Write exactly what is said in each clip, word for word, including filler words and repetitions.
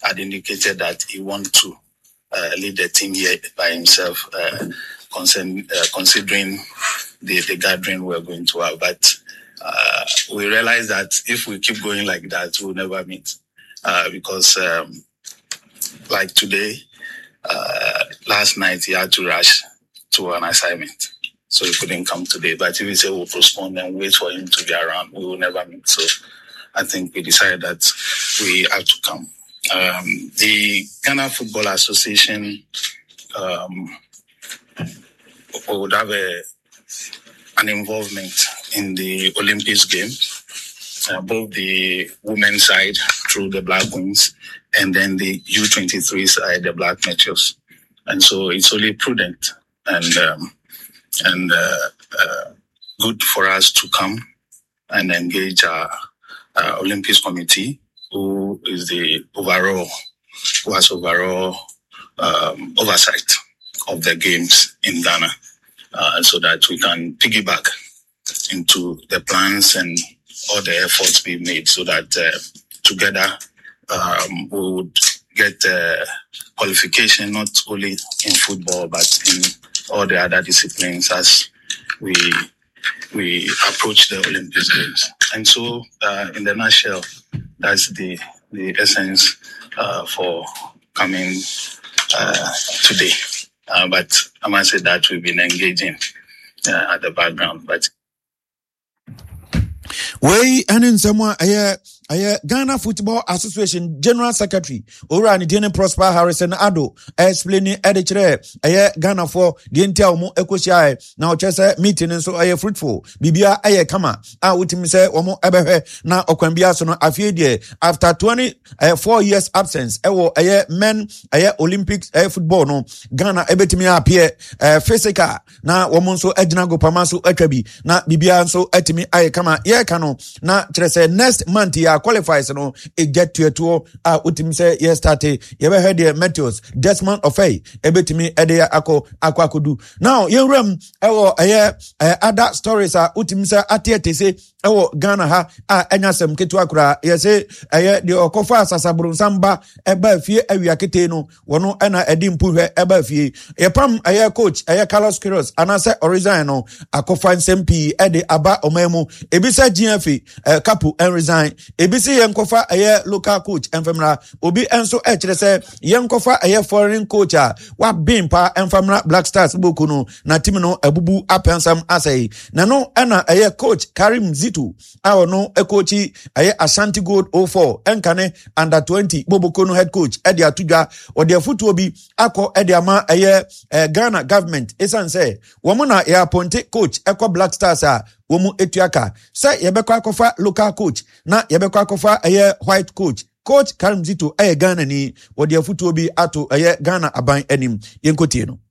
had indicated that he wanted to uh, lead the team here by himself, uh, concern, uh, considering the, the gathering we're going to have. But uh, we realized that if we keep going like that, we'll never meet. Uh, because um, like today, uh, last night he had to rush to an assignment. So he couldn't come today. But if we say we'll postpone and wait for him to be around, we will never meet. So I think we decided that we have to come. Um, the Ghana Football Association um, would have a, an involvement in the Olympics game, uh, both the women's side through the Black Queens and then the U twenty-three side, the Black Meteors. And so it's only prudent and um, and uh, uh, good for us to come and engage our, our Olympics committee, who is the overall, who has overall um, oversight of the games in Ghana, uh, so that we can piggyback into the plans and all the efforts being made, so that uh, together um, we would get uh, qualification not only in football but in all the other disciplines as we we approach the Olympics Games. And so, uh, in the nutshell, that's the the essence uh, for coming uh, today. Uh, but I must say that we've been engaging uh, at the background. But way and in someone I uh, Ghana Football Association General Secretary Ora Nidene Prosper Harrison Ado explaining editor uh, Ghana for the entire mo ekosia now just meeting and so I fruitful bibia aye kama a wutimi say omo ebehwe na okwambia so no afie after twenty-four years absence ewo aye men aye Olympics aye football no Ghana ebetimi appear uh, physical na womo so agina go pama so atwabi na bibia so atimi aye kama ye kano na kire say next month ya qualifies no e get to to a utim say yes start ye be head the Meteors Desmond Ofei ebetimi ede akọ akọ akodu now ye rem ewo aye other stories a utim say atiete say ewo Ghana ha a enyasem ketu akura ye say aye the okofa asasaburu samba eba fie awiakete no wono ena edi mpuhwe eba fie ye pam aye coach aye Carlos Queiroz anase Orizan no akofa nsempi ede aba omemu ebisa G F A kapu en resign ebisi yenkofa aye local coach enfamra obi enso e kire se yenkofa aye foreign coach a wa bimpa enfamra Black Stars boku no na team no abubu apensam asai na no ena aye coach Karim Zitu awo no e coachi aye Ashanti Gold oh four enkane under twenty boboko no head coach e dia tudwa o dia futu obi akọ e dia ma aye Ghana government esan say wo mo na ya ponte coach ekọ Black Stars a womu etuaka say yebekwa akofa local coach na yebekwa akofa aye white coach coach Karim Zito aye Ghana ni wodi afutu obi ato aye Ghana aban anim yenkotie no.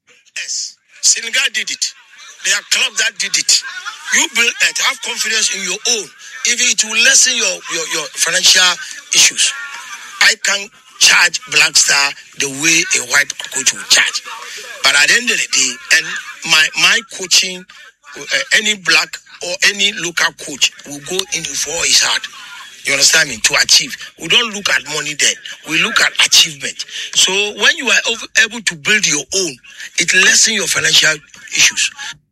Yes, Senegal did it. They are club that did it. You build it, have confidence in your own. If it will lessen your your, your financial issues, I can charge Black Star the way a white coach will charge. But at the end of the day, and my my coaching. Uh, any black or any local coach will go in for his heart. You understand me? To achieve. We don't look at money there. We look at achievement. So when you are able to build your own, it lessens your financial issues.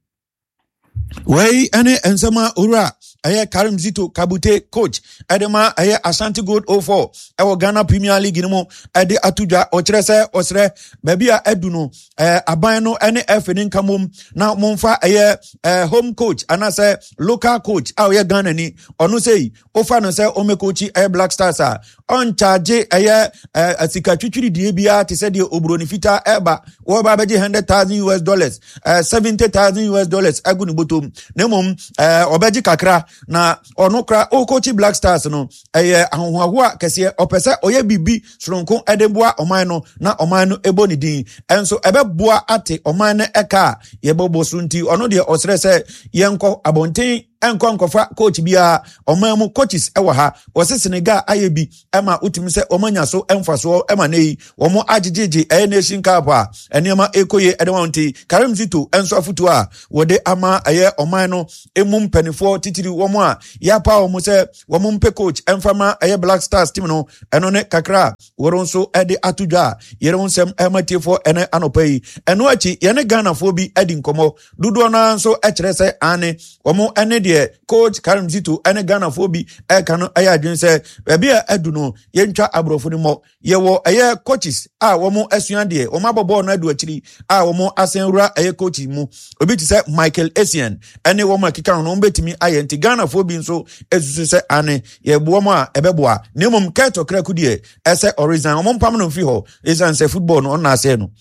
Way ane ensema ura aye Karim Zito Kabute coach edema aye Ashanti Gold oh four ewo Ghana Premier League ni mo ede atudwa o kire se osre baby a edu no eh aban no ene F ni nkamom na momfa aye eh, home coach anase local coach a ye Ghana ni onu sei ofa no se o me coachi aye Black Stars a on charge aye asika twitwiri die bia te se de obroni fita eba wo ba beje one hundred thousand U S dollars uh, seventy thousand U S dollars aguni botom nemom eh obeji kakra na onokra o coach Black Stars no eh ahohoa kese opese oye bibi soronko edeboa oman no na oman no ebo ni din enso ebeboa ate oman no eka yebobo sunti ono de osre se yenko abonten enko nkofa coach bia omamu coaches ewa ha wose Senegal ayebi ema utimi se omanya so emfaso ema nei omo ajejeje e nation cup a enema ekoye edewonti Karim Zito enso afutu a wode ama aye oman no emu mpanifo titiri womo a yapa omo se womo mpe coach emfama aye Black Stars team no eno ne kakra woronso ede atudwa yere onsem ematifo ene anopai eno achi yene Ghana fo bi edi nkomo dudu na nso ekere se ane womo ene de coach Karim Zito ene Ghana fo bi e kan aye adwen se be a adu no yentwa abrofo ni mo yewo aye coaches a womo asua de womo abobo na adu achiri a womo asenwura aye coach mu obi ti se Michael Essien ene womo akika no betimi aye nti Ghana fo bi nso esusu se ane ye bo mo a ebeboa nemum keto kraku de ese origin womo mpam no fi ho esan se football no na ase no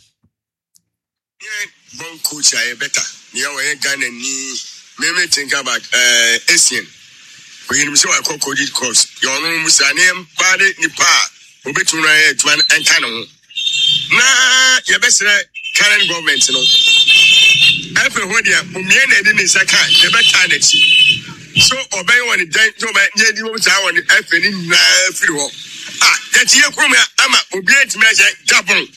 bon coach aye better near we Ghana ni me me think about uh Essien we him say I call coach course you know musa name body ni pa obetu na e tuan enka no na ye besere current government no every ho dia mumie na edi ni saka ye better na chi so obey one den so be ye di wo sa one efe ni na free ho ah ye ti ye krum ama obi entime je Gabon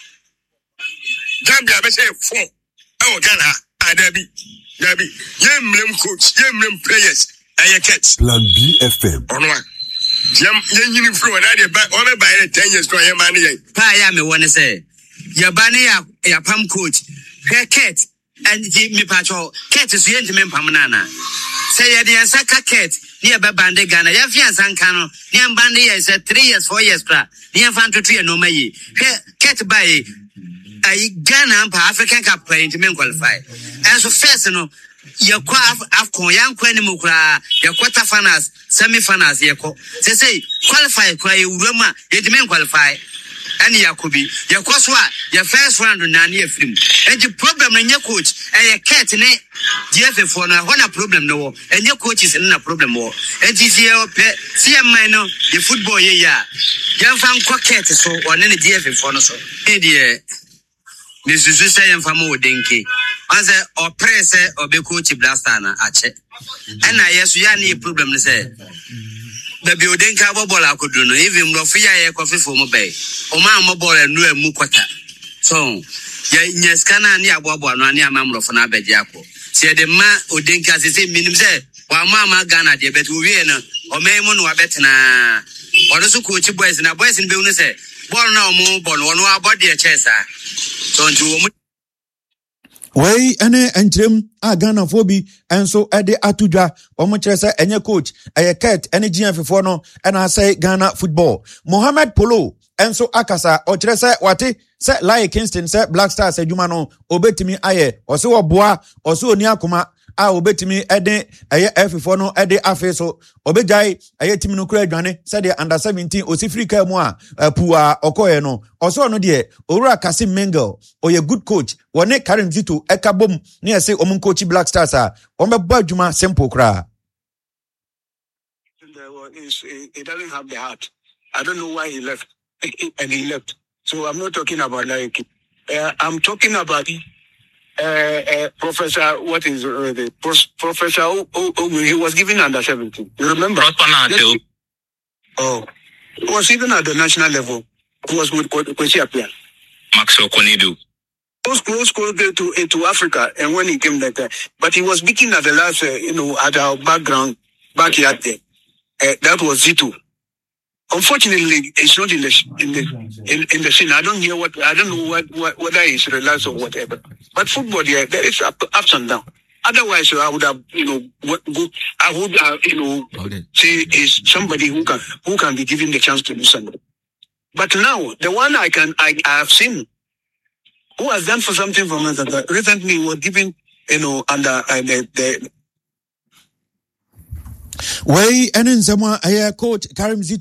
Gambia be say four e o Ghana adabi dabi ye mlem coach ye mlem players aye ket Plan B F M onwa yam ye nyini free one ade ba o be buy ten years to ye man ye pa ya me won say ya ba ne ya ya pam coach he ket and me pacho ket so ye ntime pam na na say ye de saka ket ne ya ba bande Ghana ya fi ansanka no ne ya bande ye say three years four years pra ne ya fan to two no ma yi ket buy ai Ghana pa African Cup playing to men qualify and so first no ye kwa afcon yan kwa ni mukura ye quarter finals semi finals ye ko say say qualify kwa ye urama ye de men qualify ani yakobi ye ko so a ye first round na na film and the problem na nye coach e ye ket ne D F F for na ho problem no wo and ye coaches na problem wo and this year see am no the football ye ya yan fan ko ket so one ne D F F for no so e de This is just saying for more dinky. As a or press or be coach blastana at it. And I yes, we are any problem. Say the building cover ball I could do no even Rofia coffee for Mobay. O my mobile and new Mukwata. So, yes, can I near Bobo and near Mamma for Nabediaco. See the man who think as he say, minimum say, while Mamma Ghana, dear, but we or Maymon or Betna. Or also coach boys and a boys in business. Born now more born one more body a chesa. Don't you? Wey ene entrem a Ghana fobi enso ede atudwa omo kyerese enye coach eye ket ene G F fo no ena say Ghana football Mohamed Polo enso akasa o kyerese wate se Lai Kingston se Black Stars adwuma no obetimi aye o se oboa o se oni akoma a obetimi ede eye F fo no ede afi so obejai eye timi no kura adwane se de under seventeen osifrika mu a pua okoye no oso no de owura Kasim Mengel oye good coach wone Karim Zito ekabom ne ese omun coach Black Stars a omebba adwuma simple kra. He doesn't have the heart. I don't know why he left and he left. So I'm not talking about like uh, I'm talking about uh, uh, Professor, what is uh, the pros, Professor O, o, o, he was given under seventeen. You remember? Yes. Oh, he was even at the national level. He was with Kwesi Appiah. Maxwell Konidu. Close, close, close to into Africa, and when he came there, but he was speaking at the last, uh, you know, at our background backyard there. Uh, that was Zito. Unfortunately, it's not in the in the in, in the scene. I don't hear what I don't know what, what whether it's relaxed or whatever. But football, yeah, there is up, ups and downs. Otherwise, I would have, you know, what, go, I would, uh, you know, okay. say is somebody who can who can be given the chance to do something. But now, the one I can I, I have seen who has done for something for me recently was given, you know, under uh, the. the Wey ene nsema aye coach Karim Zito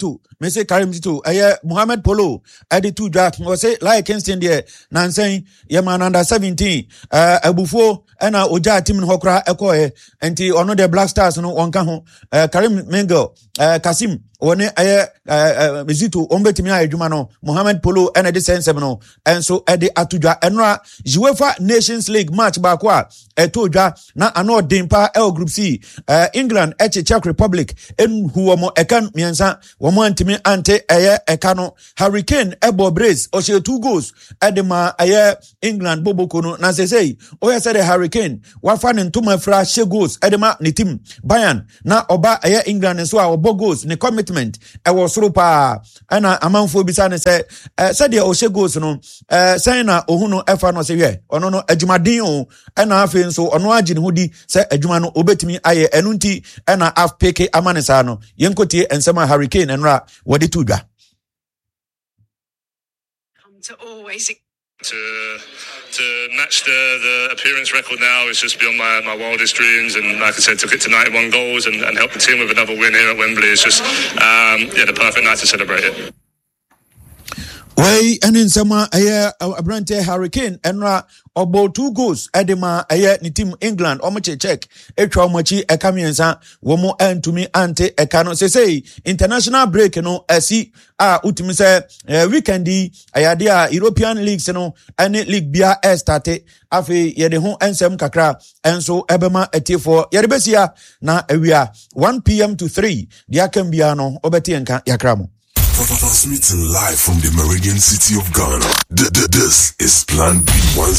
me say Karim Zito eh Mohamed Polo edi two draft we say like Kingston there na nsen ye man under seventeen eh Abufo ena oja team no hokra ekoe enti ono the Black Stars no onka ho eh Karim Mengel eh Kasim woni eh Zito ombetimi ayedwuma no Mohamed Polo ena de sense no enso edi atudwa enra UEFA Nations League match ba kwa etodwa na ano dempa el group C uh, England eche Czech Republic en huwo mo ekan miensa wo mo antimi ante eye ekano Hurricane ebo brace o she two goals edema eye England boboko no na sesei o ya said Hurricane wafa ne ntoma fra she goals edema ne team Bayern na oba eye England nso a obo goals ne commitment e wo soro pa ana amanfo bisa ne se uh, said o she goals no uh, say na ohunu efa no se hwe ono no adwumaden o ana afi nso ono agine hodi se adwuma no obetimi aye enunti ena afpeke amanesa no yenkotie ensema Hurricane enra wodi tudwa to always to to match the the appearance record now is just beyond my my wildest dreams, and like I said, took it to ninety-one goals and, and help the team with another win here at Wembley. It's just um yeah the perfect night to celebrate it. Way and in summer aye abrante Hurricane enra obo two goals edema aye ni team England omoche check etwa omochi ekamiensa wo mo antumi ante ekano se say international break no asi a utimi se weekend ayade a European leagues no ane league bia e start afi yede ho ensem kakra enso ebema etifo yede besia na awia one p m to three dia kan bia no obeti enka yakramo. Transmitting live from the Meridian City of Ghana. D- d- this is Plan B one.